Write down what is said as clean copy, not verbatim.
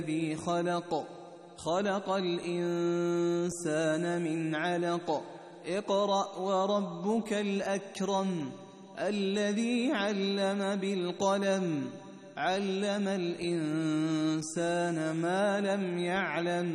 الذي خلق الإنسان من علق اقرأ وربك الأكرم الذي علم بالقلم علم الإنسان ما لم يعلم